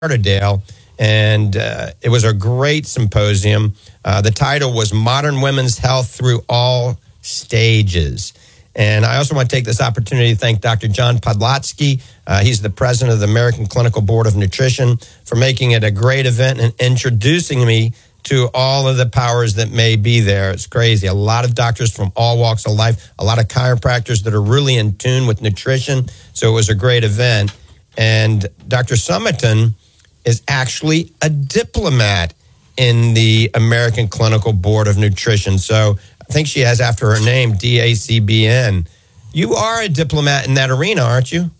Lauderdale, and it was a great symposium. The title was Modern Women's Health Through All Stages. And I also want to take this opportunity to thank Dr. John Podlatsky. He's the president of the American Clinical Board of Nutrition for making it a great event and introducing me to all of the powers that may be there. It's crazy. A lot of doctors from all walks of life, a lot of chiropractors that are really in tune with nutrition. So it was a great event. And Dr. Summerton is actually a diplomat in the American Clinical Board of Nutrition. So I think she has after her name, DACBN. You are a diplomat in that arena, aren't you?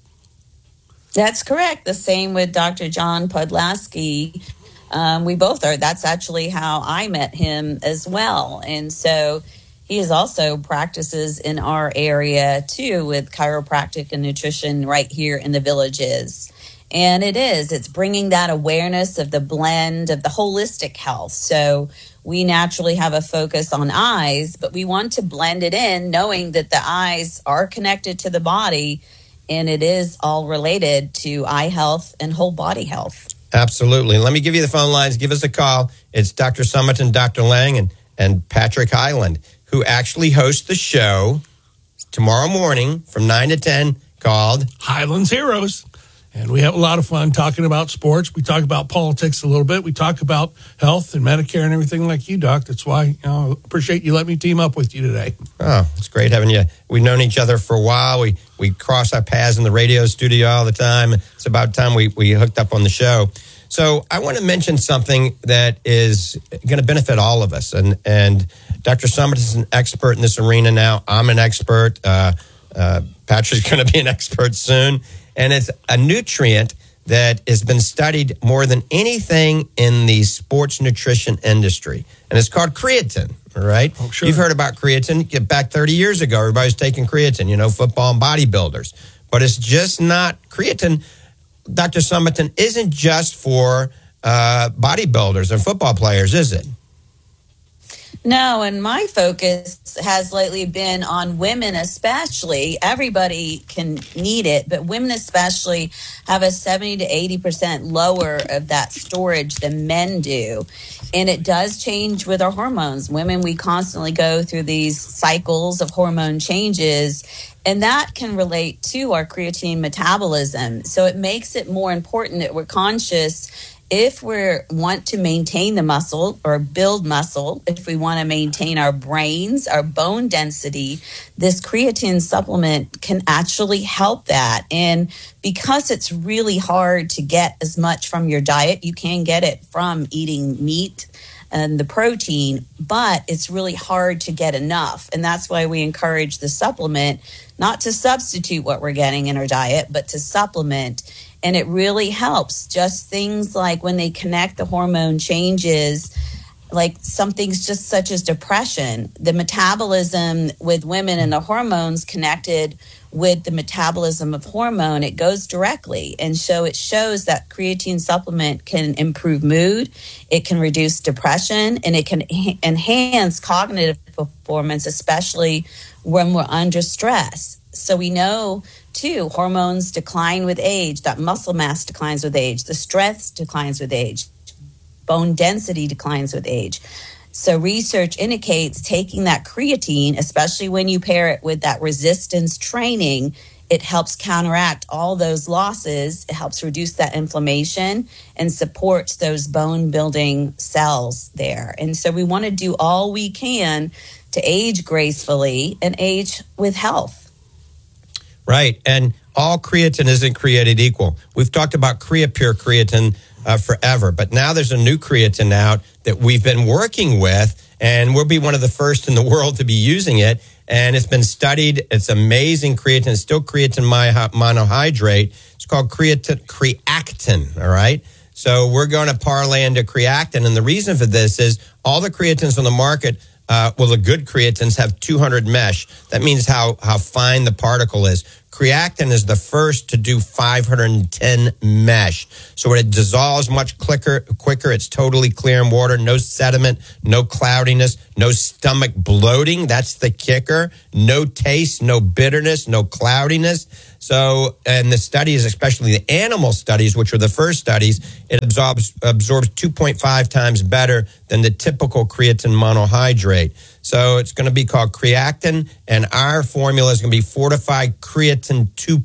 That's correct. The same with Dr. John Podlatsky. We both are. That's actually how I met him as well. And so he is also practices in our area too with chiropractic and nutrition right here in the Villages. And it's bringing that awareness of the blend of the holistic health. So we naturally have a focus on eyes, but we want to blend it in knowing that the eyes are connected to the body and it is all related to eye health and whole body health. Absolutely. Let me give you the phone lines. Give us a call. It's Dr. Summerton, Dr. Lang, and Patrick Hyland, who actually host the show tomorrow morning from 9 to 10 called Highlands Heroes. And we have a lot of fun talking about sports. We talk about politics a little bit. We talk about health and Medicare and everything like you, Doc. That's why I appreciate you letting me team up with you today. Oh, it's great having you. We've known each other for a while. We cross our paths in the radio studio all the time. It's about time we hooked up on the show. So I want to mention something that is going to benefit all of us. And Dr. Summit is an expert in this arena now. I'm an expert. Patrick's going to be an expert soon. And it's a nutrient that has been studied more than anything in the sports nutrition industry. And it's called creatine, all right? Oh, sure. You've heard about creatine. Get back 30 years ago, everybody was taking creatine, football and bodybuilders. But it's just not creatine. Dr. Summerton isn't just for bodybuilders and football players, is it? No, and my focus has lately been on women especially. Everybody can need it, but women especially have a 70 to 80% lower of that storage than men do. And it does change with our hormones. Women, we constantly go through these cycles of hormone changes, and that can relate to our creatine metabolism. So it makes it more important that we're conscious if we want to maintain the muscle or build muscle, if we want to maintain our brains, our bone density, this creatine supplement can actually help that. And because it's really hard to get as much from your diet, you can get it from eating meat and the protein, but it's really hard to get enough. And that's why we encourage the supplement, not to substitute what we're getting in our diet, but to supplement. And it really helps. Just things like when they connect the hormone changes, like some things just such as depression, the metabolism with women and the hormones connected with the metabolism of hormone, it goes directly. And so it shows that creatine supplement can improve mood, it can reduce depression, and it can enhance cognitive performance, especially when we're under stress. So we know, too, hormones decline with age, that muscle mass declines with age, the stress declines with age, bone density declines with age. So research indicates taking that creatine, especially when you pair it with that resistance training, it helps counteract all those losses. It helps reduce that inflammation and supports those bone building cells there. And so we want to do all we can to age gracefully and age with health. Right. And all creatine isn't created equal. We've talked about CreaPure creatine forever, but now there's a new creatine out that we've been working with, and we'll be one of the first in the world to be using it. And it's been studied. It's amazing creatine. It's still creatine monohydrate. It's called creactin, all right? So we're going to parlay into creactin. And the reason for this is all the creatines on the market, the good creatines have 200 mesh. That means how fine the particle is. Creactin is the first to do 510 mesh. So it dissolves much quicker. It's totally clear in water, no sediment, no cloudiness, no stomach bloating. That's the kicker. No taste, no bitterness, no cloudiness. So, and the studies, especially the animal studies, which were the first studies, it absorbs 2.5 times better than the typical creatine monohydrate. So it's going to be called Creactin, and our formula is going to be Fortified Creatine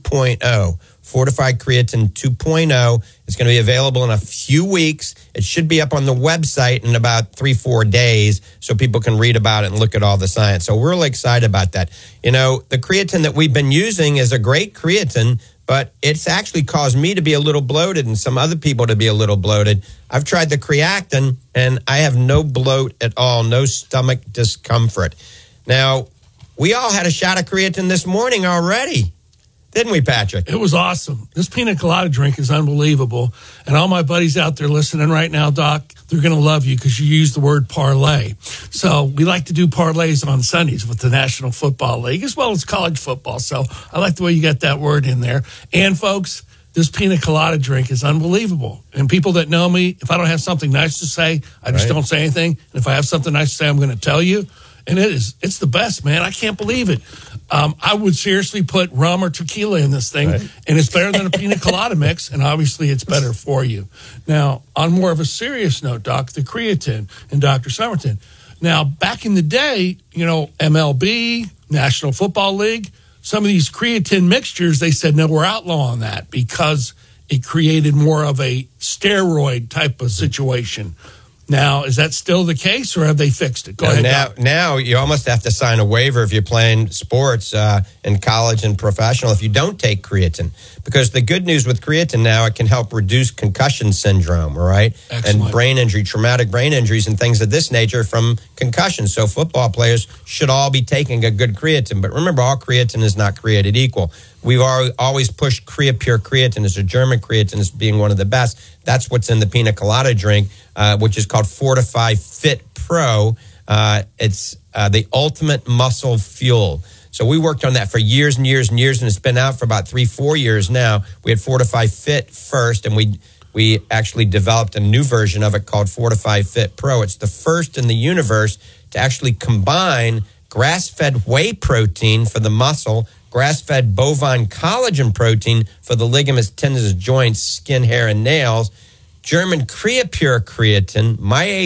2.0. Fortified Creatine 2.0 is going to be available in a few weeks. It should be up on the website in about 3-4 days so people can read about it and look at all the science. So we're really excited about that. You know, the creatine that we've been using is a great creatine, but it's actually caused me to be a little bloated and some other people to be a little bloated. I've tried the Creactin, and I have no bloat at all, no stomach discomfort. Now, we all had a shot of creatine this morning already. Didn't we, Patrick? It was awesome. This pina colada drink is unbelievable. And all my buddies out there listening right now, Doc, they're going to love you because you use the word parlay. So we like to do parlays on Sundays with the National Football League as well as college football. So I like the way you got that word in there. And, folks, this pina colada drink is unbelievable. And people that know me, if I don't have something nice to say, I just don't say anything. And if I have something nice to say, I'm going to tell you. And it's the best, man. I can't believe it. I would seriously put rum or tequila in this thing, and it's better than a pina colada mix, and obviously it's better for you. Now, on more of a serious note, Doc, the creatine and Dr. Somerton. Now, back in the day, you know, MLB, National Football League, some of these creatine mixtures, they said, no, we're outlawing that because it created more of a steroid type of situation. Now, is that still the case, or have they fixed it? Go ahead. Now you almost have to sign a waiver if you're playing sports in college and professional if you don't take creatine. Because the good news with creatine now, it can help reduce concussion syndrome, all right? Excellent. And brain injury, traumatic brain injuries and things of this nature from concussion. So football players should all be taking a good creatine. But remember, all creatine is not created equal. We've always pushed Creapure creatine as a German creatine as being one of the best. That's what's in the pina colada drink, which is called Fortified Fit Pro. It's the ultimate muscle fuel. So we worked on that for years and years and years, and it's been out for about 3-4 years now. We had Fortified Fit first, and we actually developed a new version of it called Fortified Fit Pro. It's the first in the universe to actually combine grass-fed whey protein for the muscle, grass-fed bovine collagen protein for the ligaments, tendons, joints, skin, hair, and nails, German Creapure creatine,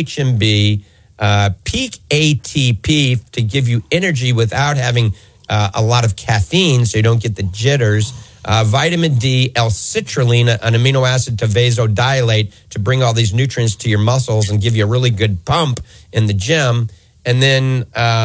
MyHMB, Peak ATP to give you energy without having a lot of caffeine so you don't get the jitters, vitamin D, L-citrulline, an amino acid to vasodilate to bring all these nutrients to your muscles and give you a really good pump in the gym, and then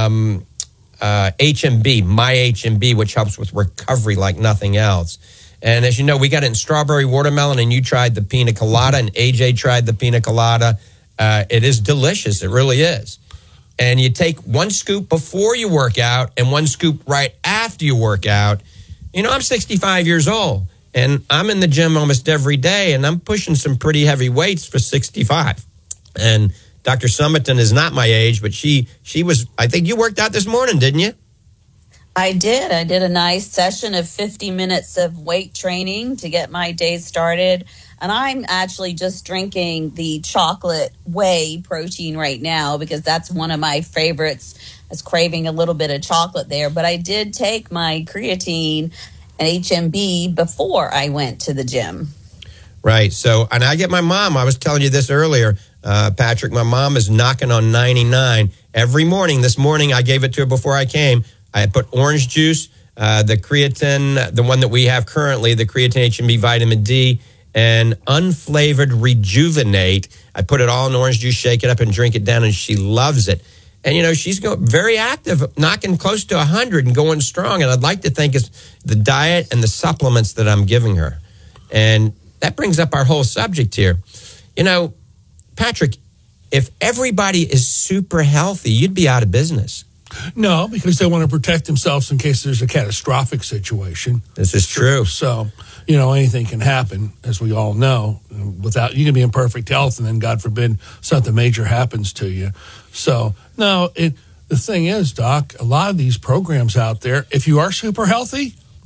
HMB, MyHMB, which helps with recovery like nothing else. And as you know, we got it in strawberry watermelon, and you tried the pina colada, and AJ tried the pina colada. It is delicious. It really is. And you take one scoop before you work out and one scoop right after you work out. You know, I'm 65 years old, and I'm in the gym almost every day, and I'm pushing some pretty heavy weights for 65. And Dr. Somerton is not my age, but she was, I think you worked out this morning, didn't you? I did. I did a nice session of 50 minutes of weight training to get my day started. And I'm actually just drinking the chocolate whey protein right now because that's one of my favorites. I was craving a little bit of chocolate there. But I did take my creatine and HMB before I went to the gym. Right. So, and I get my mom, I was telling you this earlier, Patrick, my mom is knocking on 99 every morning. This morning, I gave it to her before I came. I put orange juice, the creatine, the one that we have currently, the creatine HMB vitamin D, and unflavored Rejuvenate. I put it all in orange juice, shake it up, and drink it down, and she loves it. And, you know, she's very active, knocking close to 100 and going strong. And I'd like to think it's the diet and the supplements that I'm giving her. And that brings up our whole subject here. You know, Patrick, if everybody is super healthy, you'd be out of business. No, because they want to protect themselves in case there's a catastrophic situation. This is true. So, you know, anything can happen, as we all know. You can be in perfect health, and then, God forbid, something major happens to you. So, no, the thing is, Doc, a lot of these programs out there, if you are super healthy,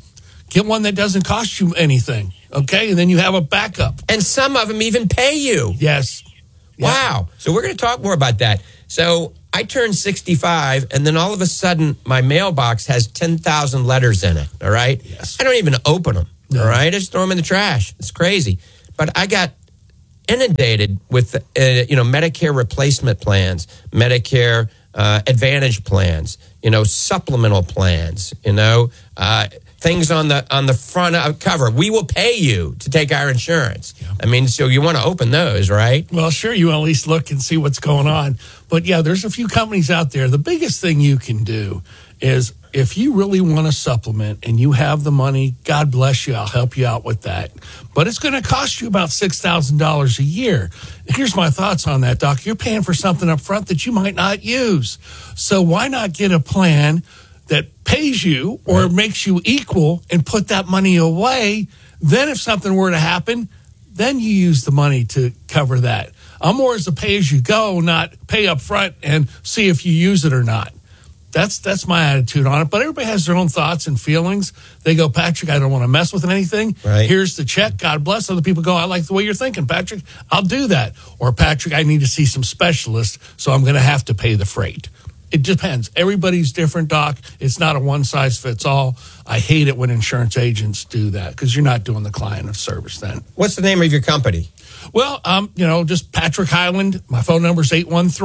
Get one that doesn't cost you anything, okay? And then you have a backup. And some of them even pay you. Yes. Wow. So we're going to talk more about that. So I turned 65, and then all of a sudden, my mailbox has 10,000 letters in it, all right? Yes. I don't even open them, No. all right? I just throw them in the trash. It's crazy. But I got inundated with, Medicare replacement plans, Medicare Advantage plans, supplemental plans, things on the front cover. We will pay you to take our insurance. Yeah. I mean, so you want to open those, right? Well, sure, you at least look and see what's going on. But yeah, there's a few companies out there. The biggest thing you can do is if you really want to supplement and you have the money, God bless you. I'll help you out with that. But it's going to cost you about $6,000 a year. Here's my thoughts on that, Doc. You're paying for something up front that you might not use. So why not get a plan that pays you or makes you equal and put that money away? Then if something were to happen, then you use the money to cover that. I'm more as a pay-as-you-go, not pay up front and see if you use it or not. That's my attitude on it. But everybody has their own thoughts and feelings. They go, Patrick, I don't want to mess with anything. Right. Here's the check. God bless. Other people go, I like the way you're thinking, Patrick. I'll do that. Or, Patrick, I need to see some specialists, so I'm going to have to pay the freight. It depends. Everybody's different, Doc. It's not a one-size-fits-all. I hate it when insurance agents do that because you're not doing the client a service then. What's the name of your company? Well, just Patrick Highland. My phone number is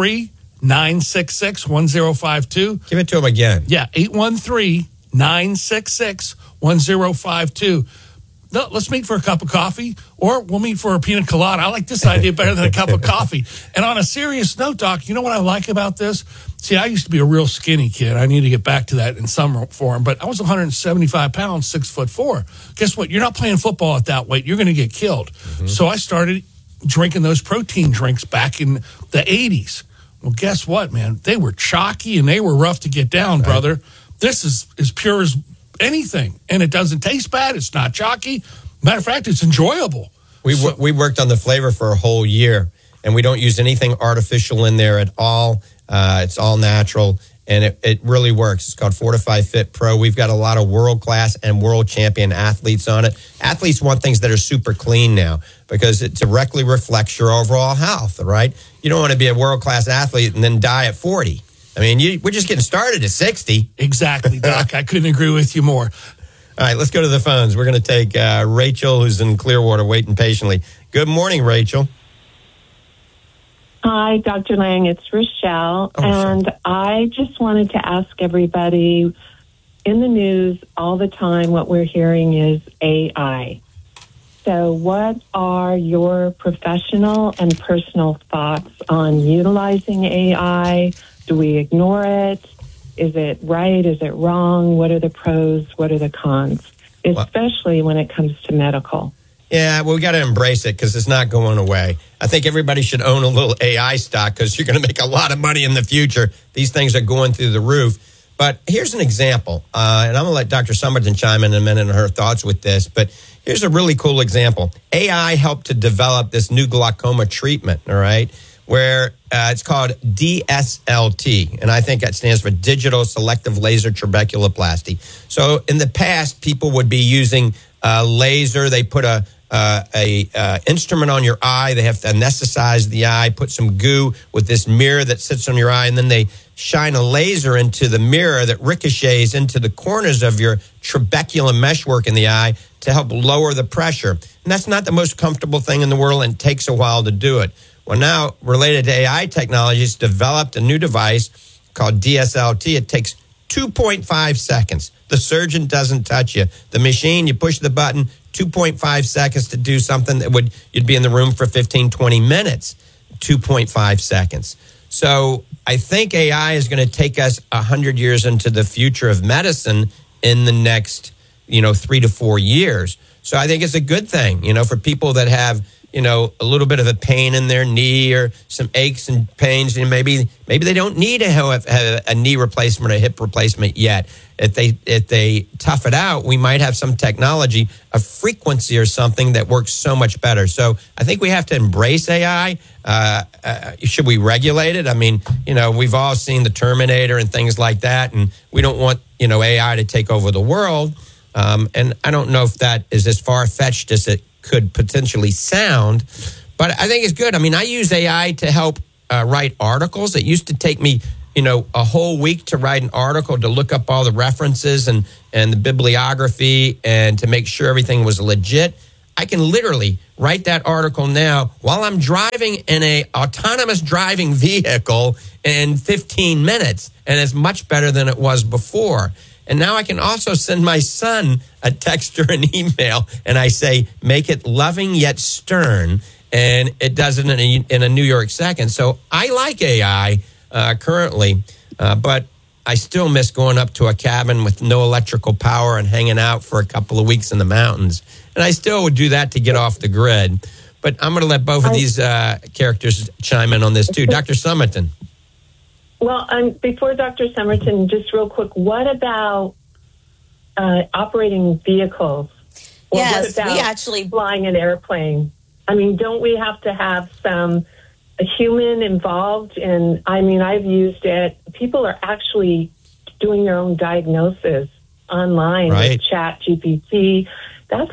813-966-1052. Give it to him again. Yeah, 813-966-1052. No, let's meet for a cup of coffee, or we'll meet for a pina colada. I like this idea better than a cup of coffee. And on a serious note, Doc, you know what I like about this? See, I used to be a real skinny kid. I need to get back to that in some form. But I was 175 pounds, 6'4". Guess what? You're not playing football at that weight. You're going to get killed. Mm-hmm. So I started drinking those protein drinks back in the 80s. Well, guess what, man? They were chalky and they were rough to get down, right, brother. This is as pure as anything, and it doesn't taste bad. It's not chalky. Matter of fact, it's enjoyable. We worked on the flavor for a whole year, and we don't use anything artificial in there at all. It's all natural, and it really works. It's called Fortify Fit Pro. We've got a lot of world-class and world champion athletes on it. Athletes want things that are super clean now because it directly reflects your overall health, right? You don't want to be a world-class athlete and then die at 40. I mean, we're just getting started at 60. Exactly, Doc. I couldn't agree with you more. All right, let's go to the phones. We're going to take Rachel, who's in Clearwater, waiting patiently. Good morning, Rachel. Hi, Dr. Lang. It's Rochelle. And I just wanted to ask everybody, in the news all the time, what we're hearing is AI. So what are your professional and personal thoughts on utilizing AI? Do we ignore it? Is it right? Is it wrong? What are the pros? What are the cons? Especially when it comes to medical. Yeah, well, we got to embrace it because it's not going away. I think everybody should own a little AI stock because you're going to make a lot of money in the future. These things are going through the roof. But here's an example, and I'm going to let Dr. Somerton chime in a minute on her thoughts with this, but here's a really cool example. AI helped to develop this new glaucoma treatment, all right, where it's called DSLT, and I think that stands for Digital Selective Laser Trabeculoplasty. So in the past, people would be using laser. They put a instrument on your eye. They have to anesthetize the eye, put some goo with this mirror that sits on your eye, and then they shine a laser into the mirror that ricochets into the corners of your trabecular meshwork in the eye to help lower the pressure. And that's not the most comfortable thing in the world, and it takes a while to do it. Well, now, related to AI technology, it's developed a new device called DSLT. It takes 2.5 seconds. The surgeon doesn't touch you. The machine, you push the button, 2.5 seconds to do something that you'd be in the room for 15, 20 minutes. 2.5 seconds. So I think AI is going to take us 100 years into the future of medicine in the next, 3 to 4 years. So I think it's a good thing, for people that have, a little bit of a pain in their knee or some aches and pains, and maybe they don't need a knee replacement or a hip replacement yet. If they tough it out, we might have some technology, a frequency or something that works so much better. So I think we have to embrace AI. Should we regulate it? I mean, we've all seen the Terminator and things like that, and we don't want, AI to take over the world. And I don't know if that is as far-fetched as it could potentially sound, but I think it's good. I mean, I use AI to help write articles. It used to take me, a whole week to write an article, to look up all the references and the bibliography and to make sure everything was legit. I can literally write that article now while I'm driving in a autonomous driving vehicle in 15 minutes. And it's much better than it was before. And now I can also send my son a text or an email, and I say, make it loving yet stern. And it does it in a New York second. So I like AI currently, but I still miss going up to a cabin with no electrical power and hanging out for a couple of weeks in the mountains. And I still would do that to get off the grid. But I'm going to let both of these characters chime in on this too. Dr. Summerton. Well, before Dr. Summerton, just real quick, what about operating vehicles? Or Yes, what about we actually flying an airplane? I mean, don't we have to have a human involved? And I mean, I've used it. People are actually doing their own diagnosis online with Chat GPT. That's,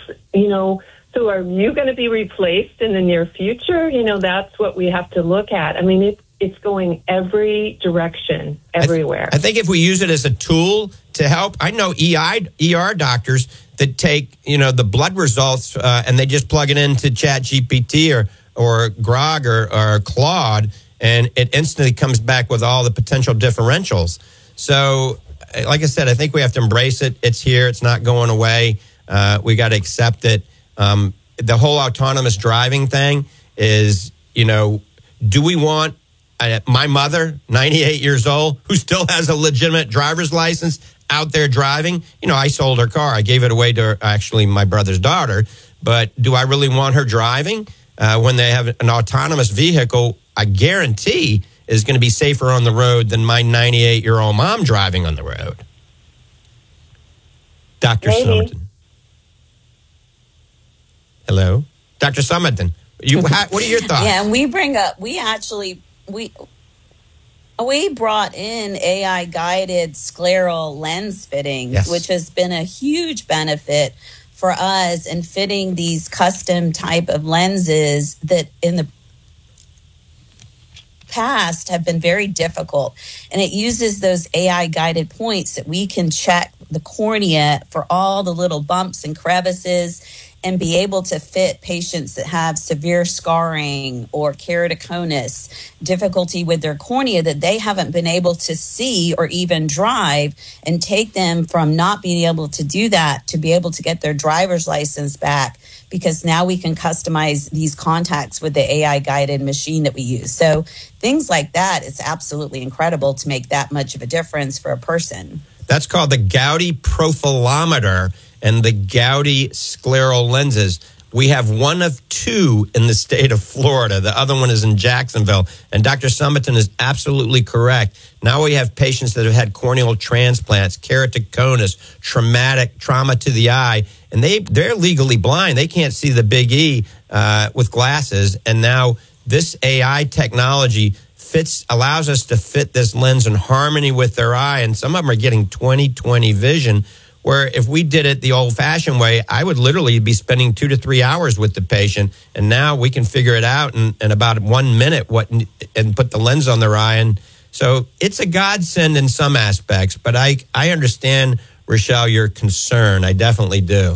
so are you going to be replaced in the near future? That's what we have to look at. I mean, it's going every direction, everywhere. I think if we use it as a tool to help, I know ER doctors that take, the blood results and they just plug it into Chat GPT or Grok or Claude, and it instantly comes back with all the potential differentials. So, like I said, I think we have to embrace it. It's here. It's not going away. We got to accept it. The whole autonomous driving thing is, do we want my mother, 98 years old, who still has a legitimate driver's license, out there driving? I sold her car. I gave it away to actually my brother's daughter. But do I really want her driving? When they have an autonomous vehicle, I guarantee is going to be safer on the road than my 98-year-old mom driving on the road. Dr. Summerton. Hello? Dr. Summerton, what are your thoughts? Yeah, and we brought in AI guided scleral lens fitting, which has been a huge benefit for us in fitting these custom type of lenses that in the past have been very difficult. And it uses those AI guided points that we can check the cornea for all the little bumps and crevices and be able to fit patients that have severe scarring or keratoconus, difficulty with their cornea that they haven't been able to see or even drive, and take them from not being able to do that to be able to get their driver's license back, because now we can customize these contacts with the AI guided machine that we use. So things like that, it's absolutely incredible to make that much of a difference for a person. That's called the Gaudy profilometer and the Gaudy scleral lenses. We have one of two in the state of Florida. The other one is in Jacksonville. And Dr. Summerton is absolutely correct. Now we have patients that have had corneal transplants, keratoconus, trauma to the eye, and they're legally blind. They can't see the big E with glasses. And now this AI technology allows us to fit this lens in harmony with their eye. And some of them are getting 20/20 vision, where if we did it the old-fashioned way, I would literally be spending 2 to 3 hours with the patient, and now we can figure it out in about 1 minute and put the lens on their eye. And so it's a godsend in some aspects, but I understand, Rochelle, your concern. I definitely do.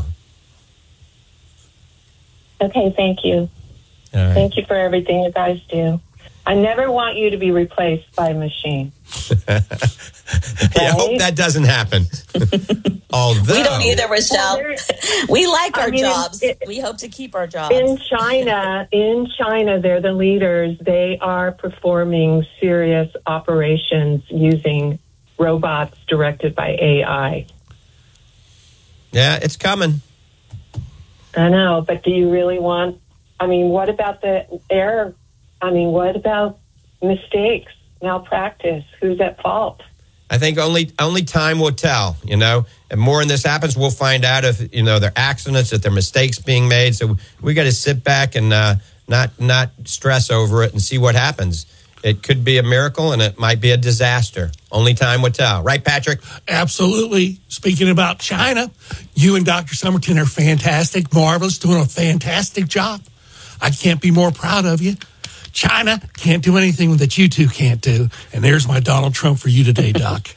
Okay, thank you. All right. Thank you for everything you guys do. I never want you to be replaced by a machine. I hope that doesn't happen. Although we don't either, Rochelle. We like our jobs. We hope to keep our jobs. In China, they're the leaders. They are performing serious operations using robots directed by AI. Yeah, it's coming. I know, but do you really want? I mean, what about the error? I mean, what about mistakes, malpractice? Who's at fault? I think only time will tell, And more when this happens, we'll find out if, there are accidents, if there are mistakes being made. So we got to sit back and not stress over it and see what happens. It could be a miracle, and it might be a disaster. Only time will tell. Right, Patrick? Absolutely. Speaking about China, you and Dr. Summerton are fantastic, marvelous, doing a fantastic job. I can't be more proud of you. China can't do anything that you two can't do. And there's my Donald Trump for you today, Doc.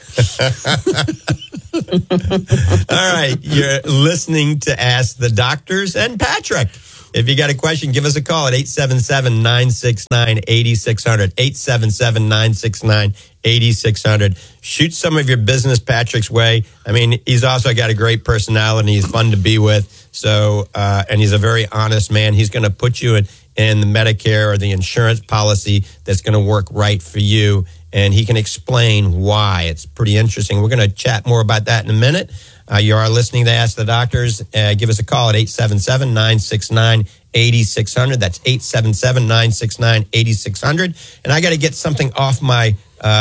All right. You're listening to Ask the Doctors and Patrick. If you got a question, give us a call at 877-969-8600. 877-969-8600. Shoot some of your business Patrick's way. I mean, he's also got a great personality. He's fun to be with. So, and he's a very honest man. He's going to put you in the Medicare or the insurance policy that's going to work right for you. And he can explain why. It's pretty interesting. We're going to chat more about that in a minute. You are listening to Ask the Doctors. Give us a call at 877-969-8600. That's 877-969-8600. And I got to get something off my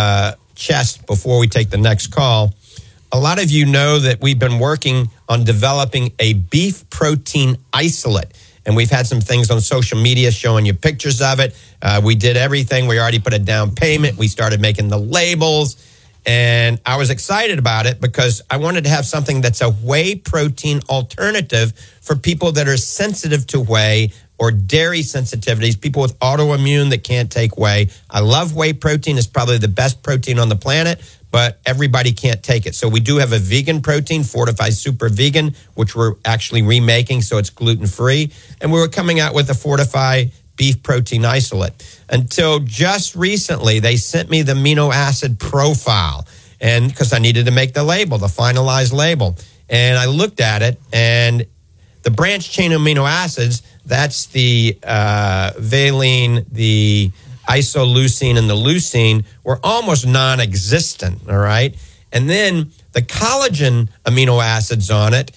chest before we take the next call. A lot of you know that we've been working on developing a beef protein isolate. And we've had some things on social media showing you pictures of it. We did everything. We already put a down payment. We started making the labels. And I was excited about it because I wanted to have something that's a whey protein alternative for people that are sensitive to whey or dairy sensitivities, people with autoimmune that can't take whey. I love whey protein. It's probably the best protein on the planet, but everybody can't take it. So we do have a vegan protein, Fortify Super Vegan, which we're actually remaking so it's gluten-free. And we were coming out with a Fortify beef protein isolate. Until just recently, they sent me the amino acid profile, and because I needed to make the label, the finalized label. And I looked at it, and the branched chain amino acids, that's the valine, the isoleucine, and the leucine, were almost non-existent, all right? And then the collagen amino acids on it,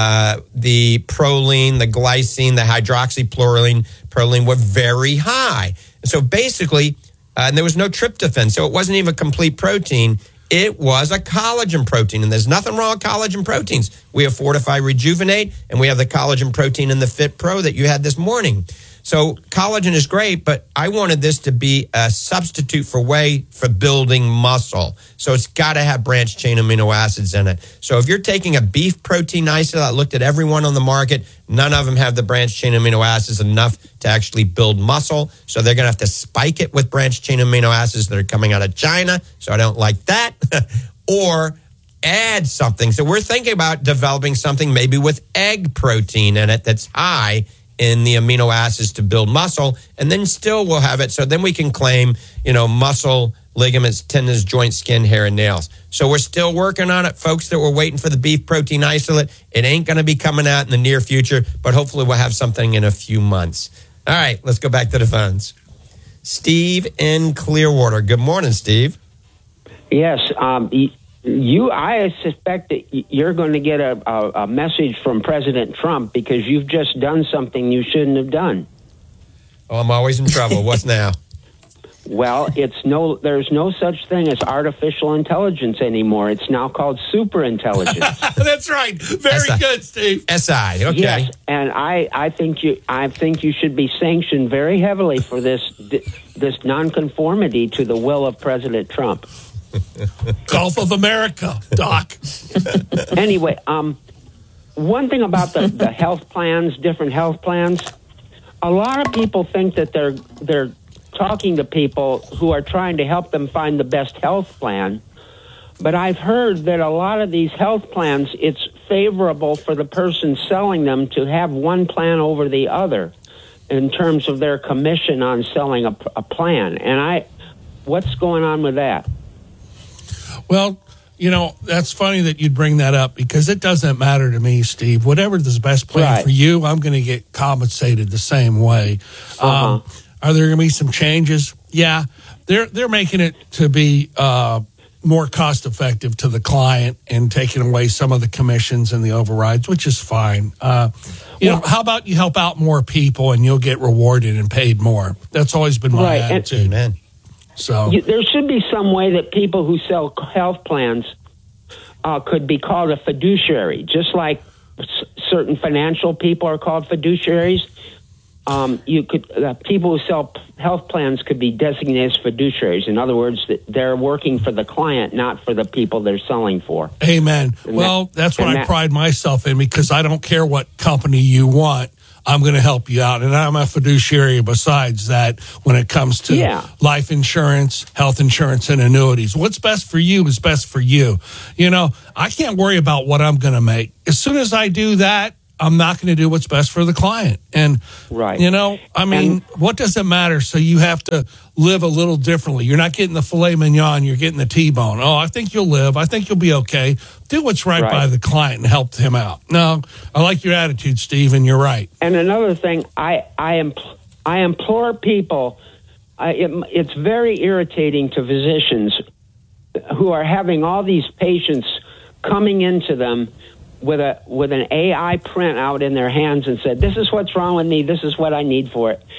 the proline, the glycine, the hydroxyproline, were very high. So basically, and there was no tryptophan, so it wasn't even a complete protein. It was a collagen protein, and there's nothing wrong with collagen proteins. We have Fortify Rejuvenate, and we have the collagen protein in the Fit Pro that you had this morning. So collagen is great, but I wanted this to be a substitute for whey for building muscle. So it's got to have branched chain amino acids in it. So if you're taking a beef protein isolate, I looked at everyone on the market, none of them have the branched chain amino acids enough to actually build muscle. So they're going to have to spike it with branched chain amino acids that are coming out of China. So I don't like that. Or add something. So we're thinking about developing something maybe with egg protein in it that's high in the amino acids to build muscle, and then still we'll have it. So then we can claim, muscle, ligaments, tendons, joints, skin, hair, and nails. So we're still working on it. Folks that were waiting for the beef protein isolate, it ain't going to be coming out in the near future, but hopefully we'll have something in a few months. All right, let's go back to the phones. Steve in Clearwater. Good morning, Steve. Yes, I suspect that you're going to get a message from President Trump because you've just done something you shouldn't have done. Oh, I'm always in trouble. What's now? Well, there's no such thing as artificial intelligence anymore. It's now called superintelligence. That's right. Very good, Steve. SI. Okay. Yes, and I think you should be sanctioned very heavily for this nonconformity to the will of President Trump. Gulf of America, Doc. Anyway, one thing about the health plans, different health plans, a lot of people think that they're talking to people who are trying to help them find the best health plan. But I've heard that a lot of these health plans, it's favorable for the person selling them to have one plan over the other in terms of their commission on selling a plan. And what's going on with that? Well, that's funny that you'd bring that up because it doesn't matter to me, Steve. Whatever is the best plan for you, I'm going to get compensated the same way. Are there going to be some changes? Yeah, they're making it to be more cost effective to the client and taking away some of the commissions and the overrides, which is fine. How about you help out more people and you'll get rewarded and paid more? That's always been my attitude, man. So there should be some way that people who sell health plans could be called a fiduciary, just like certain financial people are called fiduciaries. you could people who sell health plans could be designated as fiduciaries. In other words, that they're working for the client, not for the people they're selling for. Amen. Well, that's what I pride myself in, because I don't care what company you want. I'm going to help you out. And I'm a fiduciary besides that when it comes to life insurance, health insurance, and annuities. What's best for you is best for you. I can't worry about what I'm going to make. As soon as I do that, I'm not going to do what's best for the client. And, what does it matter? So you have to live a little differently. You're not getting the filet mignon, you're getting the T-bone. Oh, I think you'll live. I think you'll be okay. Do what's right by the client and help him out. No, I like your attitude, Steve, and you're right. And another thing, I implore people, it's very irritating to physicians who are having all these patients coming into them with an AI printout in their hands and said, "This is what's wrong with me. This is what I need for it."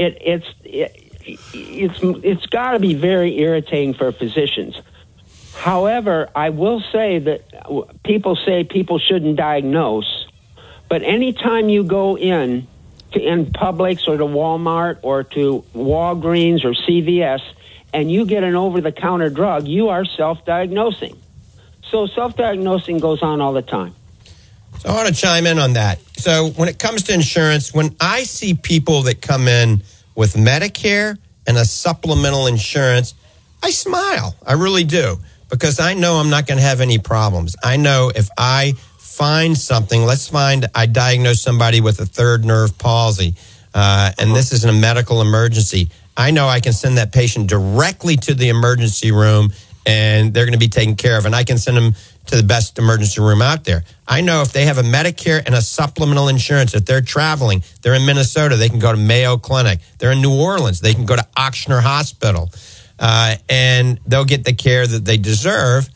It's got to be very irritating for physicians. However, I will say that people say people shouldn't diagnose, but anytime you go in Publix or to Walmart or to Walgreens or CVS and you get an over-the-counter drug, you are self-diagnosing. So self-diagnosing goes on all the time. So I want to chime in on that. So when it comes to insurance, when I see people that come in with Medicare and a supplemental insurance, I smile. I really do, because I know I'm not going to have any problems. I know if I find something, I diagnose somebody with a third nerve palsy, and this isn't a medical emergency. I know I can send that patient directly to the emergency room, and they're going to be taken care of, and I can send them to the best emergency room out there. I know if they have a Medicare and a supplemental insurance, if they're traveling, they're in Minnesota, they can go to Mayo Clinic. They're in New Orleans, they can go to Ochsner Hospital, and they'll get the care that they deserve.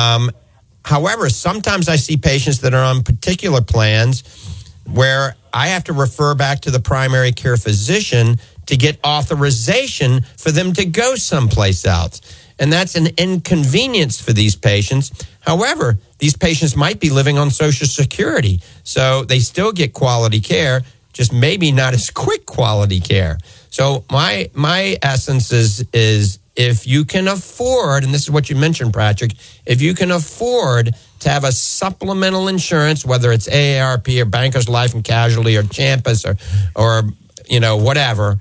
However, sometimes I see patients that are on particular plans where I have to refer back to the primary care physician to get authorization for them to go someplace else. And that's an inconvenience for these patients. However, these patients might be living on Social Security, so they still get quality care, just maybe not as quick quality care. So my essence is if you can afford, and this is what you mentioned, Patrick, if you can afford to have a supplemental insurance, whether it's AARP or Bankers Life and Casualty or Champus or whatever,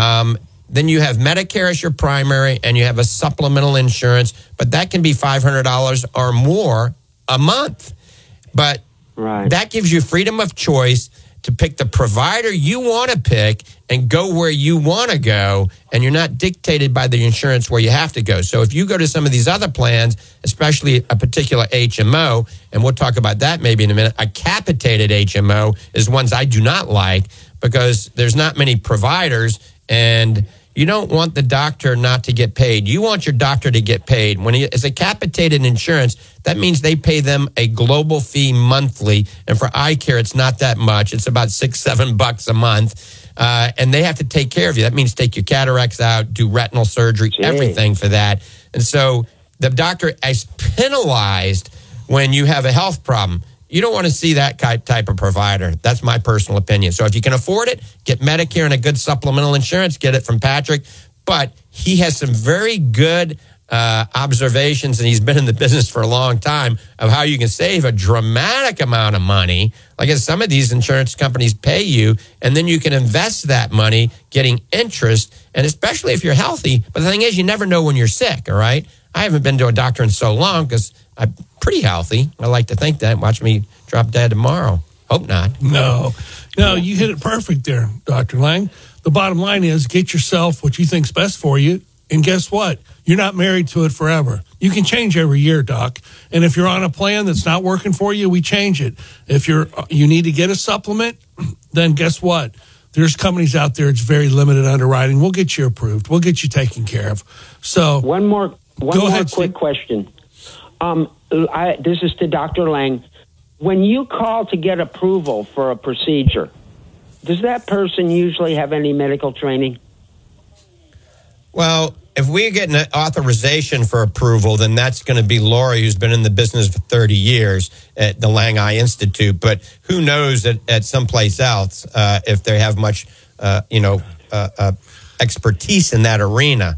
then you have Medicare as your primary and you have a supplemental insurance, but that can be $500 or more a month. But that gives you freedom of choice to pick the provider you want to pick and go where you want to go, and you're not dictated by the insurance where you have to go. So if you go to some of these other plans, especially a particular HMO, and we'll talk about that maybe in a minute, a capitated HMO is ones I do not like because there's not many providers, and you don't want the doctor not to get paid. You want your doctor to get paid. When it's a capitated insurance, that means they pay them a global fee monthly. And for eye care, it's not that much. It's about $6-7 a month. And they have to take care of you. That means take your cataracts out, do retinal surgery, everything for that. And so the doctor is penalized when you have a health problem. You don't want to see that type of provider. That's my personal opinion. So if you can afford it, get Medicare and a good supplemental insurance, get it from Patrick. But he has some very good observations, and he's been in the business for a long time, of how you can save a dramatic amount of money. Like some of these insurance companies pay you, and then you can invest that money getting interest, and especially if you're healthy. But the thing is, you never know when you're sick, all right? I haven't been to a doctor in so long because I'm pretty healthy. I like to think that. Watch me drop dead tomorrow. Hope not. No, you hit it perfect there, Dr. Lang. The bottom line is get yourself what you think's best for you. And guess what? You're not married to it forever. You can change every year, Doc. And if you're on a plan that's not working for you, we change it. If you need to get a supplement, then guess what? There's companies out there, it's very limited underwriting. We'll get you approved. We'll get you taken care of. So One more quick question. This is to Dr. Lang. When you call to get approval for a procedure, does that person usually have any medical training? Well, if we get an authorization for approval, then that's going to be Lori, who's been in the business for 30 years at the Lang Eye Institute. But who knows at someplace else if they have much expertise in that arena.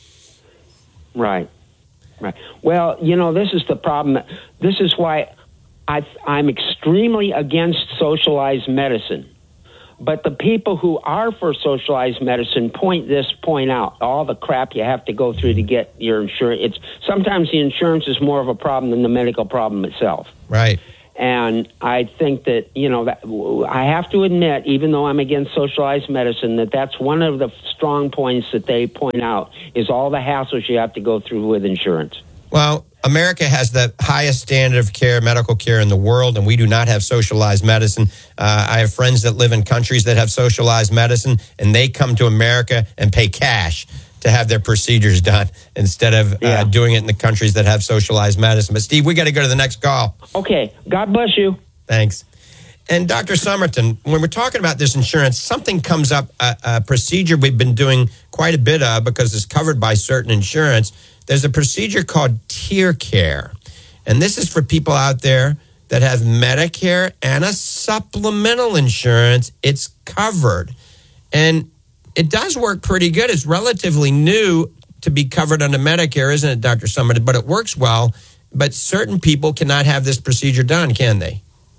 Right. Well, this is the problem. This is why I'm extremely against socialized medicine. But the people who are for socialized medicine point out all the crap you have to go through to get your insurance. Sometimes the insurance is more of a problem than the medical problem itself. Right. And I think that, I have to admit, even though I'm against socialized medicine, that's one of the strong points that they point out is all the hassles you have to go through with insurance. Well, America has the highest standard of care, medical care in the world, and we do not have socialized medicine. I have friends that live in countries that have socialized medicine, and they come to America and pay cash to have their procedures done instead of doing it in the countries that have socialized medicine. But, Steve, we got to go to the next call. Okay. God bless you. Thanks. And Dr. Somerton, when we're talking about this insurance, something comes up, a procedure we've been doing quite a bit of because it's covered by certain insurance. There's a procedure called TearCare. And this is for people out there that have Medicare and a supplemental insurance. It's covered. And it does work pretty good. It's relatively new to be covered under Medicare, isn't it, Dr. Somerton? But it works well. But certain people cannot have this procedure done, can they?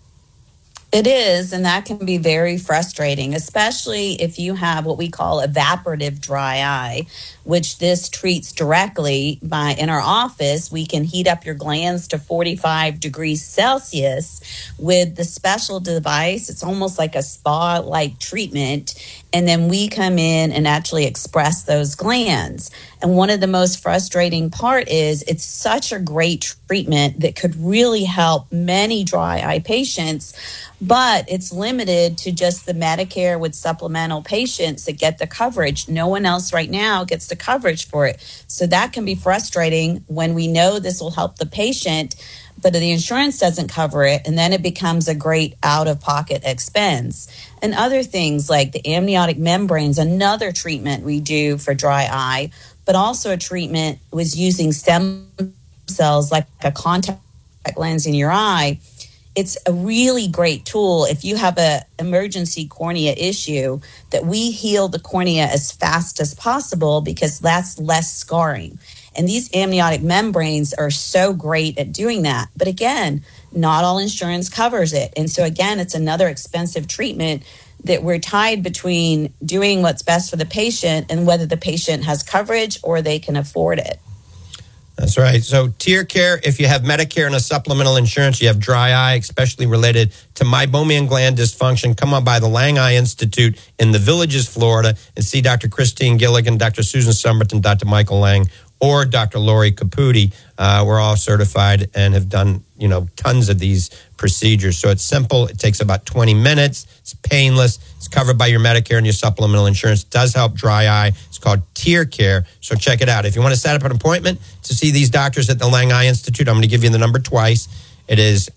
It is, and that can be very frustrating, especially if you have what we call evaporative dry eye, which this treats directly by, in our office, we can heat up your glands to 45 degrees Celsius with the special device. It's almost like a spa-like treatment, and then we come in and actually express those glands. And one of the most frustrating part is it's such a great treatment that could really help many dry eye patients, but it's limited to just the Medicare with supplemental patients that get the coverage. No one else right now gets the coverage for it. So that can be frustrating when we know this will help the patient, but the insurance doesn't cover it, and then it becomes a great out-of-pocket expense. And other things like the amniotic membranes, another treatment we do for dry eye, but also a treatment was using stem cells like a contact lens in your eye. It's a really great tool if you have an emergency cornea issue, that we heal the cornea as fast as possible because that's less scarring. And these amniotic membranes are so great at doing that. But again, not all insurance covers it. And so again, it's another expensive treatment that we're tied between doing what's best for the patient and whether the patient has coverage or they can afford it. That's right. So TearCare, if you have Medicare and a supplemental insurance, you have dry eye, especially related to meibomian gland dysfunction, come on by the Lang Eye Institute in the Villages, Florida, and see Dr. Christine Gilligan, Dr. Susan Somerton, Dr. Michael Lang, or Dr. Lori Caputi. We're all certified and have done, tons of these procedures. So it's simple. It takes about 20 minutes. It's painless. It's covered by your Medicare and your supplemental insurance. It does help dry eye. It's called TearCare. So check it out. If you want to set up an appointment to see these doctors at the Lang Eye Institute, I'm going to give you the number twice. It is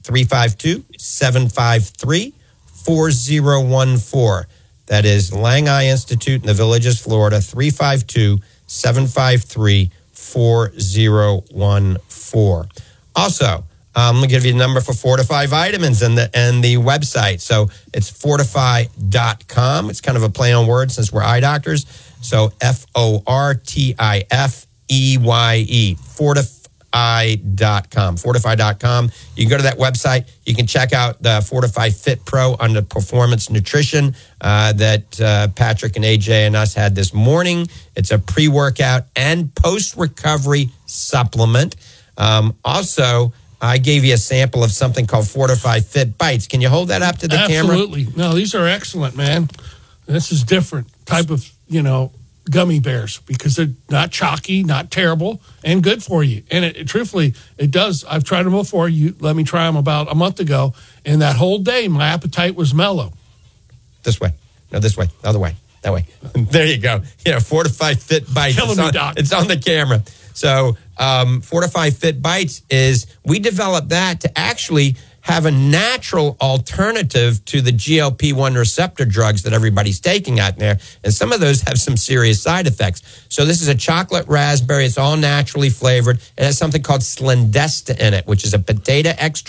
352-753-4014. That is Lang Eye Institute in the Villages, Florida, 352-753-4014. Also, I'm going to give you the number for Fortify Vitamins and the website. So it's fortify.com. It's kind of a play on words since we're eye doctors. So FORTIFEYE, fortify.com. Fortify.com. You can go to that website. You can check out the Fortify Fit Pro under performance nutrition that Patrick and AJ and us had this morning. It's a pre-workout and post-recovery supplement. Also, I gave you a sample of something called Fortify Fit Bites. Can you hold that up to the camera? Absolutely. No, these are excellent, man. This is different type of, gummy bears because they're not chalky, not terrible, and good for you. And it truthfully, it does. I've tried them before. You let me try them about a month ago, and that whole day, my appetite was mellow. This way. No, this way. The other way. That way. There you go. Fortify Fit Bites. Killing me, Doc. It's on the camera. So Fortify Fit Bites is, we developed that to actually have a natural alternative to the GLP-1 receptor drugs that everybody's taking out there. And some of those have some serious side effects. So this is a chocolate raspberry. It's all naturally flavored. It has something called Slendesta in it, which is a potato extract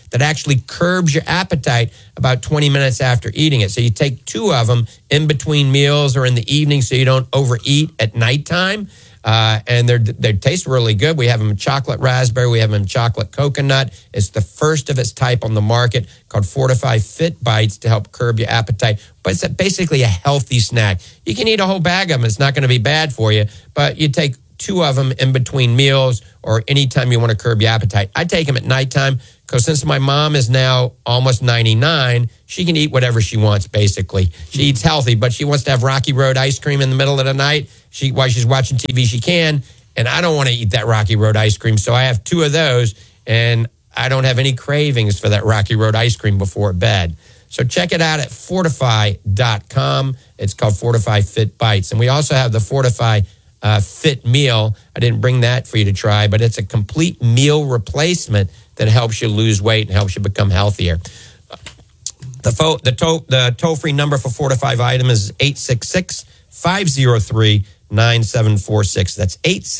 that actually curbs your appetite about 20 minutes after eating it. So you take 2 of them in between meals or in the evening so you don't overeat at nighttime. And they taste really good. We have them in chocolate raspberry. We have them in chocolate coconut. It's the first of its type on the market, called Fortify Fit Bites, to help curb your appetite. But it's basically a healthy snack. You can eat a whole bag of them. It's not going to be bad for you. But you take 2 of them in between meals or anytime you want to curb your appetite. I take them at nighttime because since my mom is now almost 99, she can eat whatever she wants, basically. She eats healthy, but she wants to have Rocky Road ice cream in the middle of the night. While she's watching TV, she can, and I don't want to eat that Rocky Road ice cream, so I have 2 of those, and I don't have any cravings for that Rocky Road ice cream before bed. So check it out at Fortify.com. It's called Fortify Fit Bites, and we also have the Fortify Fit Meal. I didn't bring that for you to try, but it's a complete meal replacement that helps you lose weight and helps you become healthier. The toll-free number for Fortify Vitamins is 866-503-9746. That's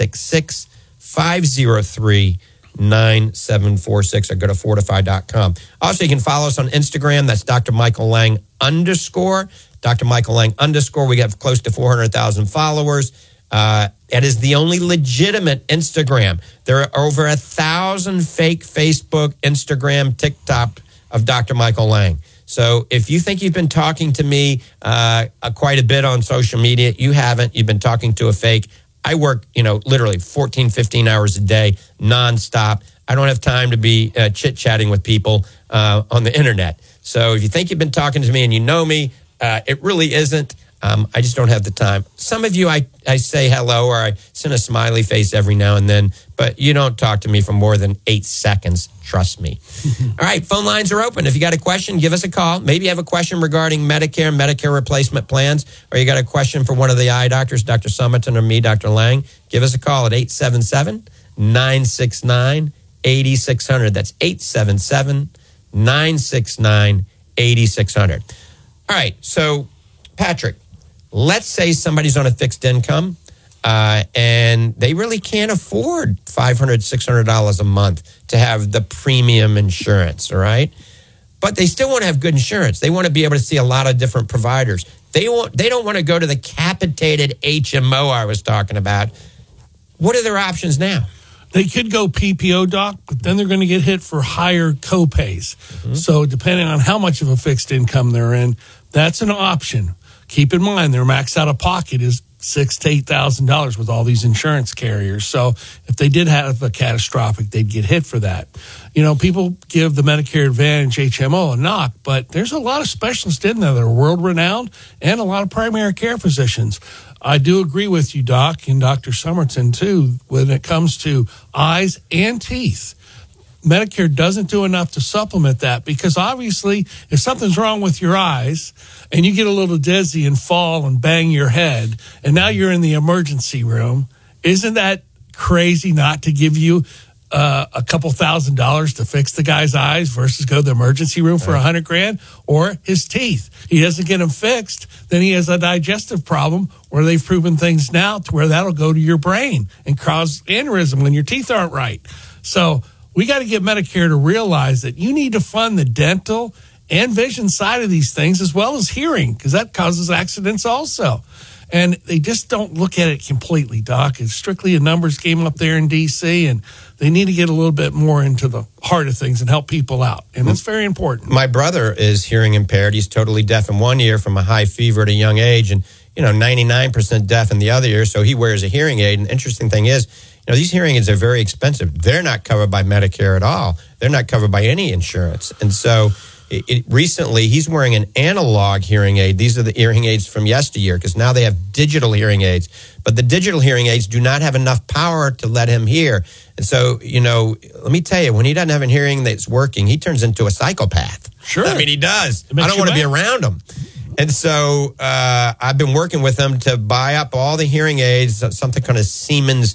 866-503-9746, or go to Fortify.com. Also, you can follow us on Instagram. That's Dr. Michael Lang _ Dr. Michael Lang _ We have close to 400,000 followers. It is the only legitimate Instagram. There are over 1,000 fake Facebook, Instagram, TikTok of Dr. Michael Lang. So if you think you've been talking to me quite a bit on social media, you haven't. You've been talking to a fake. I work, literally 14, 15 hours a day, nonstop. I don't have time to be chit-chatting with people on the internet. So if you think you've been talking to me and you know me, it really isn't. I just don't have the time. Some of you, I say hello or I send a smiley face every now and then, but you don't talk to me for more than 8 seconds. Trust me. All right, phone lines are open. If you got a question, give us a call. Maybe you have a question regarding Medicare replacement plans, or you got a question for one of the eye doctors, Dr. Summerton or me, Dr. Lang. Give us a call at 877-969-8600. That's 877-969-8600. All right, so Patrick, let's say somebody's on a fixed income and they really can't afford $500, $600 a month to have the premium insurance, all right? But they still want to have good insurance. They want to be able to see a lot of different providers. They don't want to go to the capitated HMO I was talking about. What are their options now? They could go PPO, Doc, but then they're going to get hit for higher copays. Mm-hmm. So depending on how much of a fixed income they're in, that's an option. Keep in mind, their max out of pocket is $6,000 to $8,000 with all these insurance carriers. So if they did have a catastrophic, they'd get hit for that. People give the Medicare Advantage HMO a knock, but there's a lot of specialists in there that are world-renowned and a lot of primary care physicians. I do agree with you, Doc, and Dr. Summerton, too, when it comes to eyes and teeth. Medicare doesn't do enough to supplement that because obviously if something's wrong with your eyes and you get a little dizzy and fall and bang your head and now you're in the emergency room, isn't that crazy not to give you a couple $1,000s to fix the guy's eyes versus go to the emergency room for $100,000? Or his teeth. He doesn't get them fixed, then he has a digestive problem where they've proven things now to where that'll go to your brain and cause aneurysm when your teeth aren't right. So we got to get Medicare to realize that you need to fund the dental and vision side of these things as well as hearing, because that causes accidents also. And they just don't look at it completely, Doc. It's strictly a numbers game up there in D.C., and they need to get a little bit more into the heart of things and help people out. And it's very important. My brother is hearing impaired. He's totally deaf in one ear from a high fever at a young age, and 99% deaf in the other ear, so he wears a hearing aid. And the interesting thing is, these hearing aids are very expensive. They're not covered by Medicare at all. They're not covered by any insurance. And so recently, he's wearing an analog hearing aid. These are the hearing aids from yesteryear because now they have digital hearing aids. But the digital hearing aids do not have enough power to let him hear. And so, let me tell you, when he doesn't have a hearing that's working, he turns into a psychopath. Sure. I mean, he does. I don't want to be around him. And so I've been working with him to buy up all the hearing aids, something kind of Siemens